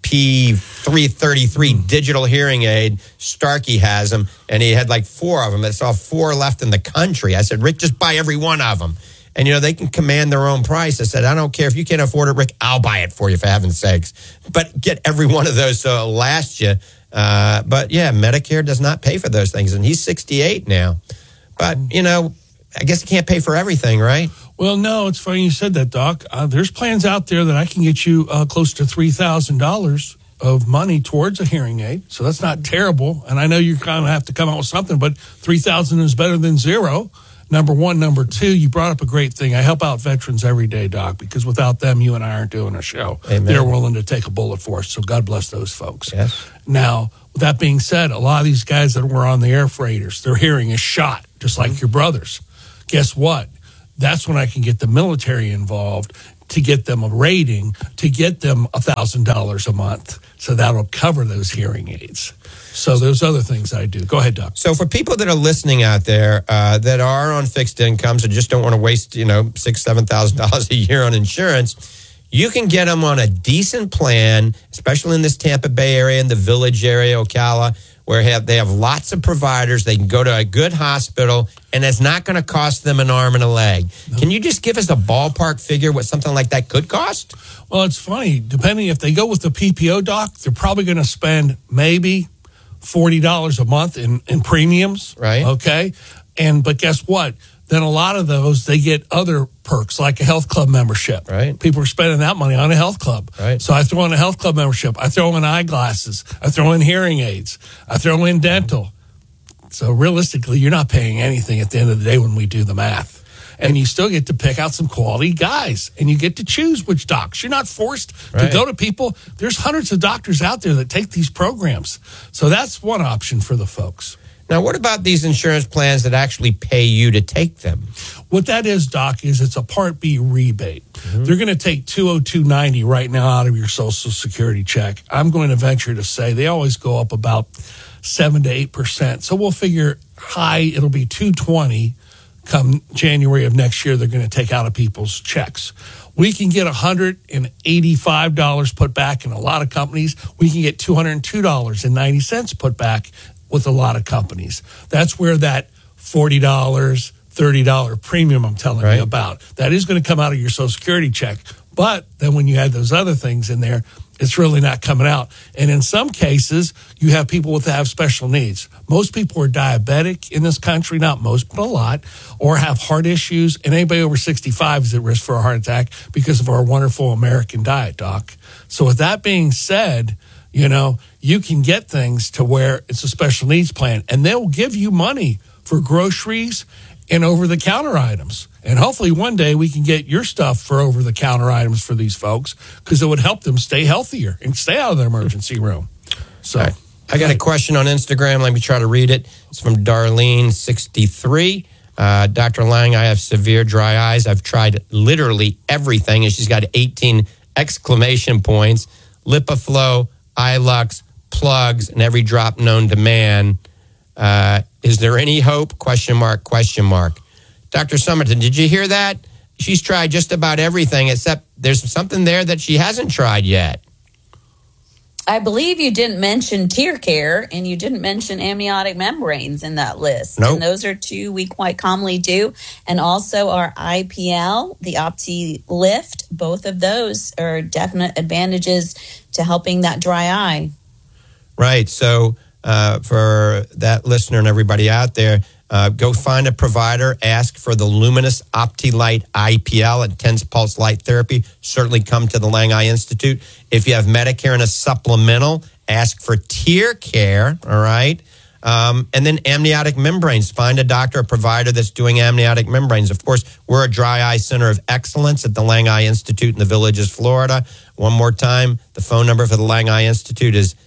P333 digital hearing aid. Starkey has them, and he had like 4 of them. It's all 4 left in the country. I said, Rick, just buy every one of them. And, they can command their own price. I said, I don't care if you can't afford it, Rick, I'll buy it for you, for heaven's sakes. But get every one of those so it'll last you. But, yeah, Medicare does not pay for those things. And he's 68 now. But, I guess you can't pay for everything, right? Well, no, it's funny you said that, Doc. There's plans out there that I can get you close to $3,000 of money towards a hearing aid. So that's not terrible. And I know you're going to have to come out with something, but $3,000 is better than zero. Number one. Number two, you brought up a great thing. I help out veterans every day, Doc, because without them, you and I aren't doing a show. Amen. They're willing to take a bullet for us. So God bless those folks. Yes. Now, with that being said, a lot of these guys that were on the air freighters, their hearing is shot, just like your brothers. Guess what? That's when I can get the military involved to get them a rating, to get them $1,000 a month. So that'll cover those hearing aids. So those other things I do. Go ahead, Doc. So for people that are listening out there that are on fixed incomes and just don't want to waste, $6,000, $7,000 a year on insurance, you can get them on a decent plan, especially in this Tampa Bay area, in the Village area, Ocala, where they have lots of providers. They can go to a good hospital, and it's not going to cost them an arm and a leg. No. Can you just give us a ballpark figure what something like that could cost? Well, it's funny. Depending if they go with the PPO, Doc, they're probably going to spend maybe $40 a month in premiums. Right. Okay. But guess what? Then a lot of those, they get other perks like a health club membership. Right. People are spending that money on a health club. Right. So I throw in a health club membership. I throw in eyeglasses. I throw in hearing aids. I throw in dental. So realistically, you're not paying anything at the end of the day when we do the math. And you still get to pick out some quality guys. And you get to choose which docs. You're not forced to go to people. There's hundreds of doctors out there that take these programs. So that's one option for the folks. Now, what about these insurance plans that actually pay you to take them? What that is, Doc, is it's a Part B rebate. Mm-hmm. They're going to take $202.90 right now out of your Social Security check. I'm going to venture to say they always go up about 7 to 8%. So we'll figure high, it'll be $220 come January of next year. They're going to take out of people's checks. We can get $185 put back in a lot of companies. We can get $202.90 put back with a lot of companies. That's where that $40, $30 premium I'm telling you about, that is going to come out of your Social Security check. But then when you add those other things in there, it's really not coming out. And in some cases, you have people that have special needs. Most people are diabetic in this country, not most, but a lot, or have heart issues. And anybody over 65 is at risk for a heart attack because of our wonderful American diet, Doc. So with that being said, you can get things to where it's a special needs plan, and they'll give you money for groceries and over-the-counter items. And hopefully one day we can get your stuff for over-the-counter items for these folks because it would help them stay healthier and stay out of the emergency room. So right. I got a question on Instagram. Let me try to read it. It's from Darlene63. Dr. Lang, I have severe dry eyes. I've tried literally everything, and she's got 18 exclamation points. LipiFlow, iLux, plugs, and every drop known to man. Is there any hope? Question mark. Dr. Somerton, did you hear that? She's tried just about everything, except there's something there that she hasn't tried yet. I believe you didn't mention tear care, and you didn't mention amniotic membranes in that list. Nope. And those are two we quite commonly do. And also our IPL, the Opti Lift, both of those are definite advantages to helping that dry eye. Right. So for that listener and everybody out there, go find a provider, ask for the Luminous OptiLight IPL, intense pulse light therapy. Certainly come to the Lang Eye Institute. If you have Medicare and a supplemental, ask for tear care, all right? And then amniotic membranes. Find a doctor or provider that's doing amniotic membranes. Of course, we're a dry eye center of excellence at the Lang Eye Institute in the Villages, Florida. One more time, the phone number for the Lang Eye Institute is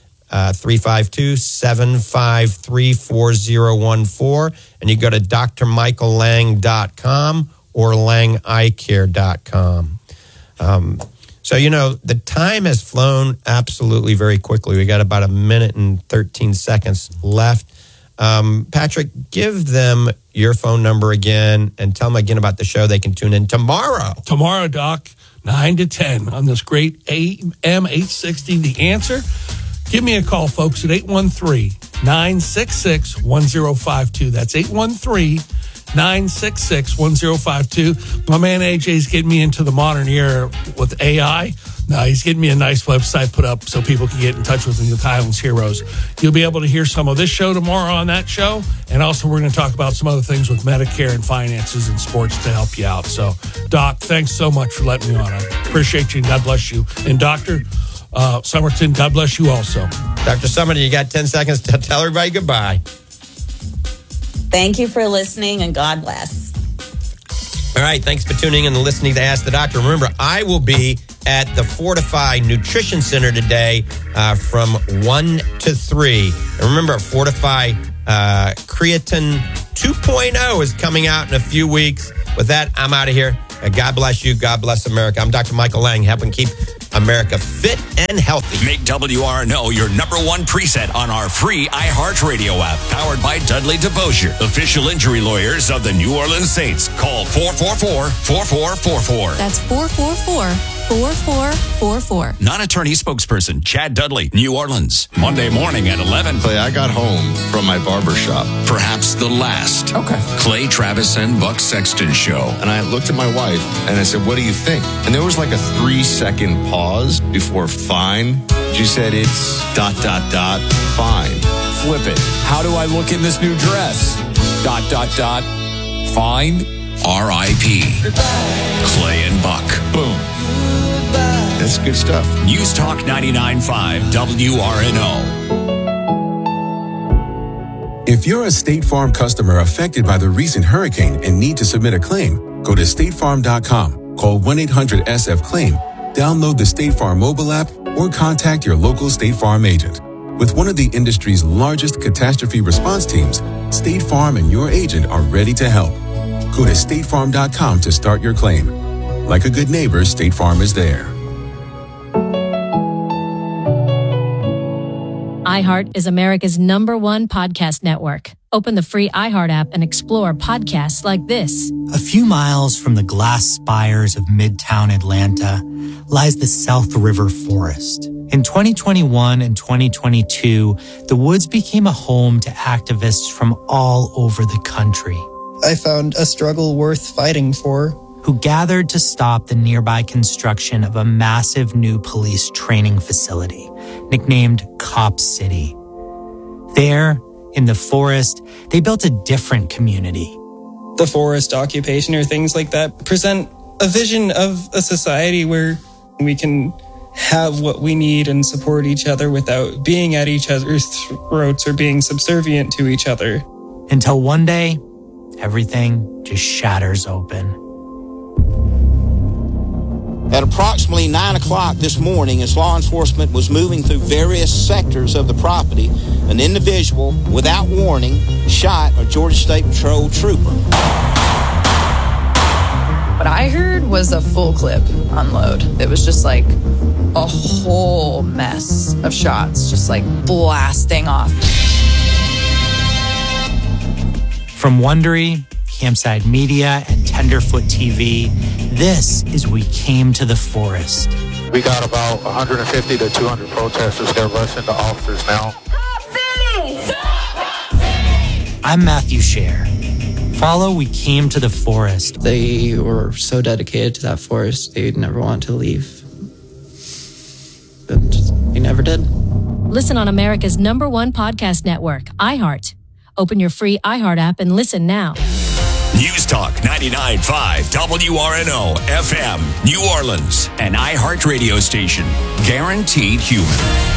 352-753-4014. And you go to drmichaellang.com or langeyecare.com. So, the time has flown absolutely very quickly. We got about a minute and 13 seconds left. Patrick, give them your phone number again and tell them again about the show. They can tune in tomorrow. Tomorrow, Doc, 9 to 10 on this great AM 860, The Answer. Give me a call, folks, at 813-966-1052. That's 813 888-966-1052. My man AJ's getting me into the modern era with AI. No, he's getting me a nice website put up so people can get in touch with me with Highlands Heroes. You'll be able to hear some of this show tomorrow on that show. And also we're going to talk about some other things with Medicare and finances and sports to help you out. So, Doc, thanks so much for letting me on. I appreciate you and God bless you. And Dr. Somerton, God bless you also. Dr. Somerton, you got 10 seconds to tell everybody goodbye. Thank you for listening and God bless. All right, thanks for tuning in and listening to Ask the Doctor. Remember, I will be at the Fortify Nutrition Center today from 1 to 3. And remember, Fortify Creatine 2.0 is coming out in a few weeks. With that, I'm out of here. God bless you. God bless America. I'm Dr. Michael Lang, helping keep America fit and healthy. Make WRNO your number one preset on our free iHeartRadio app, powered by Dudley DeBosier, official injury lawyers of the New Orleans Saints. Call 444-4444. That's 444-4444. Non-attorney spokesperson Chad Dudley, New Orleans. Monday morning at 11. Clay, I got home from my barber shop. Perhaps the last. Okay. Clay Travis and Buck Sexton Show. And I looked at my wife and I said, what do you think? And there was like a 3-second pause before fine. She said, it's ... fine. Flip it. How do I look in this new dress? ... Fine. R.I.P. Clay and Buck. Boom. That's good stuff. News Talk 99.5 WRNO. If you're a State Farm customer affected by the recent hurricane and need to submit a claim, go to statefarm.com, call 1-800-SF-CLAIM, download the State Farm mobile app, or contact your local State Farm agent. With one of the industry's largest catastrophe response teams, State Farm and your agent are ready to help. Go to statefarm.com to start your claim. Like a good neighbor, State Farm is there. iHeart is America's #1 podcast network. Open the free iHeart app and explore podcasts like this. A few miles from the glass spires of Midtown Atlanta lies the South River Forest. In 2021 and 2022, the woods became a home to activists from all over the country. I found a struggle worth fighting for. Who gathered to stop the nearby construction of a massive new police training facility, nicknamed Cop City. There, in the forest, they built a different community. The forest occupation or things like that present a vision of a society where we can have what we need and support each other without being at each other's throats or being subservient to each other. Until one day, everything just shatters open. At approximately 9 o'clock this morning, as law enforcement was moving through various sectors of the property, an individual, without warning, shot a Georgia State Patrol trooper. What I heard was a full clip unload. It was just like a whole mess of shots, just like blasting off. From Wondery, Campside Media, and Tenderfoot TV, this is We Came to the Forest. We got about 150 to 200 protesters that rush into officers now. I'm Matthew Scher. Follow We Came to the Forest. They were so dedicated to that forest, they'd never want to leave. But they never did. Listen on America's #1 podcast network, iHeart. Open your free iHeart app and listen now. News Talk 99.5 WRNO FM, New Orleans, an iHeart radio station. Guaranteed human.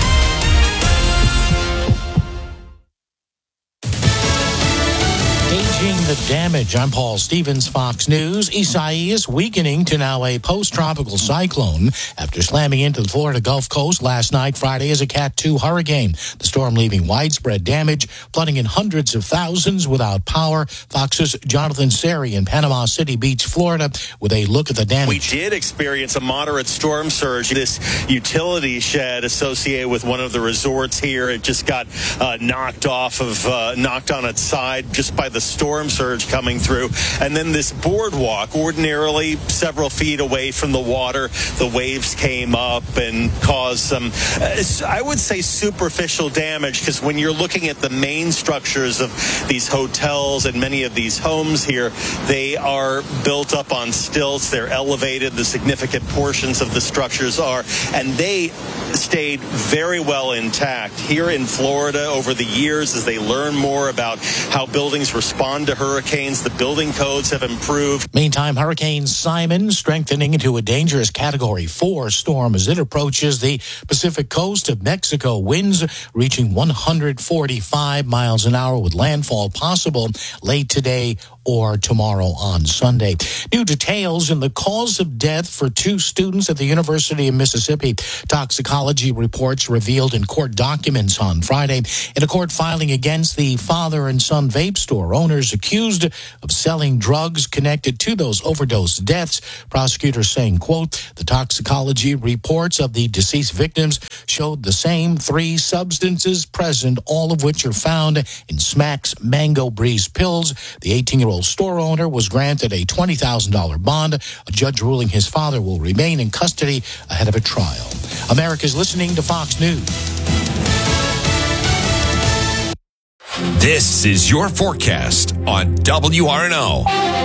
The damage. I'm Paul Stevens, Fox News. Isaias weakening to now a post-tropical cyclone after slamming into the Florida Gulf Coast last night, Friday, as a Cat 2 hurricane. The storm leaving widespread damage, flooding in hundreds of thousands without power. Fox's Jonathan Seri in Panama City Beach, Florida, with a look at the damage. We did experience a moderate storm surge. This utility shed associated with one of the resorts here, it just got knocked on its side just by the storm surge. surge coming through. And then this boardwalk, ordinarily several feet away from the water, the waves came up and caused some, I would say, superficial damage, because when you're looking at the main structures of these hotels and many of these homes here, they are built up on stilts. They're elevated. The significant portions of the structures are, and they stayed very well intact. Here in Florida, over the years, as they learn more about how buildings respond to hurricanes, the building codes have improved. Meantime, Hurricane Simon strengthening into a dangerous Category 4 storm as it approaches the Pacific coast of Mexico. Winds reaching 145 miles an hour with landfall possible late today or tomorrow on Sunday. New details in the cause of death for 2 students at the University of Mississippi. Toxicology reports revealed in court documents on Friday in a court filing against the father and son vape store owners accused of selling drugs connected to those overdose deaths. Prosecutors saying, quote, the toxicology reports of the deceased victims showed the same 3 substances present, all of which are found in Smack's Mango Breeze pills. The 18-year-old store owner was granted a $20,000 bond. A judge ruling his father will remain in custody ahead of a trial. America's listening to Fox News. This is your forecast on WRNO.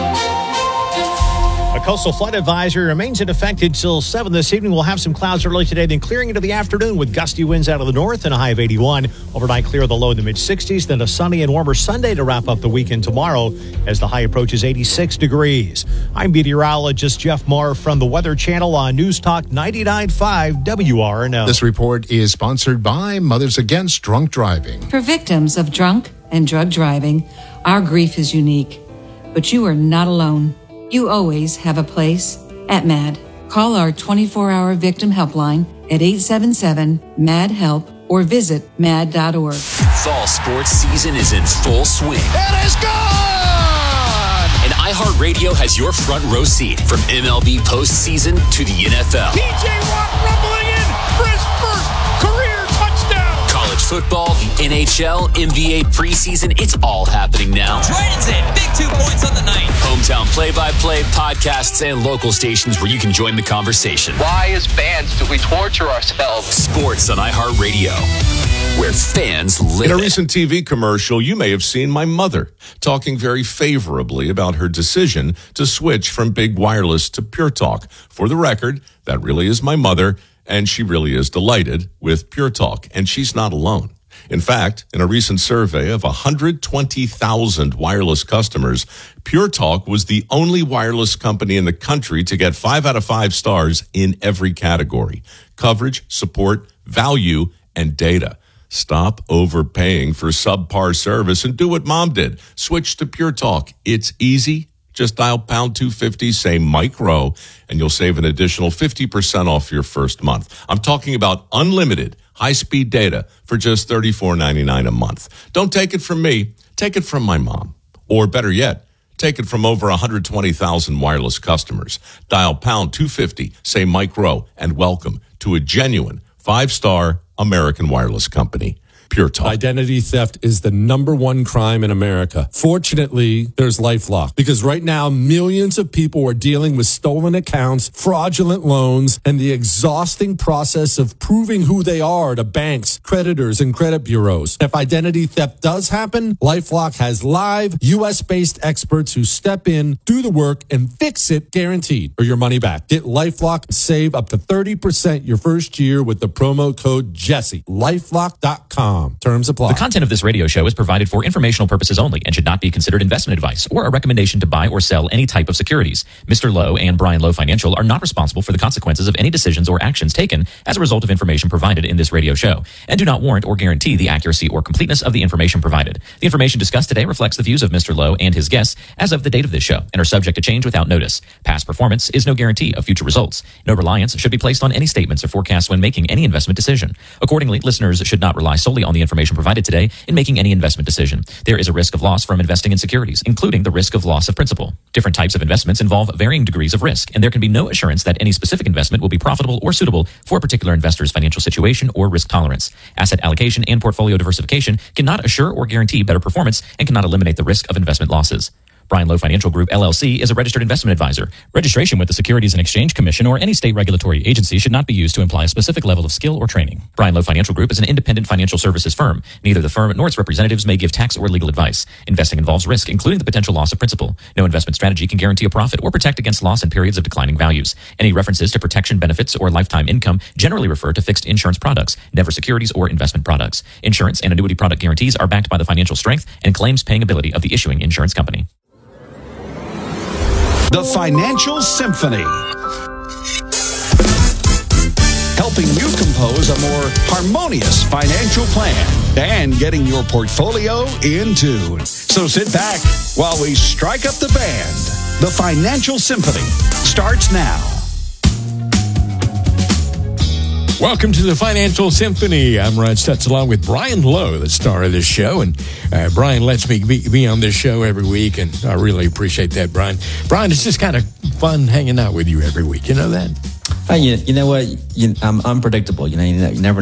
A coastal flood advisory remains in effect until 7 this evening. We'll have some clouds early today, then clearing into the afternoon with gusty winds out of the north and a high of 81. Overnight clear, the low in the mid-60s. Then a sunny and warmer Sunday to wrap up the weekend tomorrow as the high approaches 86 degrees. I'm meteorologist Jeff Marr from the Weather Channel on News Talk 99.5 WRNO. This report is sponsored by Mothers Against Drunk Driving. For victims of drunk and drug driving, our grief is unique, but you are not alone. You always have a place at MAD. Call our 24-hour victim helpline at 877-MAD-HELP or visit mad.org. Fall sports season is in full swing. It is gone! And iHeartRadio has your front row seat from MLB postseason to the NFL. TJ Watt rumbling in for his first career touchdown! College football, the NHL, NBA preseason, it's all happening now. Dragons in, big 2 points on the night. Hometown play-by-play, podcasts, and local stations where you can join the conversation. Why, as fans, do we torture ourselves? Sports on iHeartRadio, where fans live. In a recent TV commercial, you may have seen my mother talking very favorably about her decision to switch from big wireless to Pure Talk. For the record, that really is my mother, and she really is delighted with Pure Talk, and she's not alone. In fact, in a recent survey of 120,000 wireless customers, Pure Talk was the only wireless company in the country to get 5 out of 5 stars in every category: coverage, support, value, and data. Stop overpaying for subpar service and do what Mom did. Switch to Pure Talk. It's easy. Just dial pound 250, say Mike Rowe, and you'll save an additional 50% off your first month. I'm talking about unlimited high-speed data for just $34.99 a month. Don't take it from me. Take it from my mom. Or better yet, take it from over 120,000 wireless customers. Dial pound 250, say Mike Rowe, and welcome to a genuine 5-star American wireless company. Pure Talk. Identity theft is the #1 crime in America. Fortunately, there's LifeLock, because right now millions of people are dealing with stolen accounts, fraudulent loans, and the exhausting process of proving who they are to banks, creditors, and credit bureaus. If identity theft does happen, LifeLock has live US-based experts who step in, do the work, and fix it, guaranteed, or your money back. Get LifeLock and save up to 30% your first year with the promo code Jesse. LifeLock.com. Terms apply. The content of this radio show is provided for informational purposes only and should not be considered investment advice or a recommendation to buy or sell any type of securities. Mr. Lowe and Brian Lowe Financial are not responsible for the consequences of any decisions or actions taken as a result of information provided in this radio show and do not warrant or guarantee the accuracy or completeness of the information provided. The information discussed today reflects the views of Mr. Lowe and his guests as of the date of this show and are subject to change without notice. Past performance is no guarantee of future results. No reliance should be placed on any statements or forecasts when making any investment decision. Accordingly, listeners should not rely solely on the information provided today in making any investment decision. There is a risk of loss from investing in securities, including the risk of loss of principal. Different types of investments involve varying degrees of risk, and there can be no assurance that any specific investment will be profitable or suitable for a particular investor's financial situation or risk tolerance. Asset allocation and portfolio diversification cannot assure or guarantee better performance and cannot eliminate the risk of investment losses. Brian Lowe Financial Group, LLC is a registered investment advisor. Registration with the Securities and Exchange Commission or any state regulatory agency should not be used to imply a specific level of skill or training. Brian Lowe Financial Group is an independent financial services firm. Neither the firm nor its representatives may give tax or legal advice. Investing involves risk, including the potential loss of principal. No investment strategy can guarantee a profit or protect against loss in periods of declining values. Any references to protection benefits or lifetime income generally refer to fixed insurance products, never securities or investment products. Insurance and annuity product guarantees are backed by the financial strength and claims paying ability of the issuing insurance company. The Financial Symphony, helping you compose a more harmonious financial plan and getting your portfolio in tune. So sit back while we strike up the band. The Financial Symphony starts now. Welcome to the Financial Symphony. I'm Rod Stutz along with Brian Lowe, the star of this show. And Brian lets me be on this show every week, and I really appreciate that, Brian. Brian, it's just kind of fun hanging out with you every week. You know that? You know what? I'm unpredictable. You never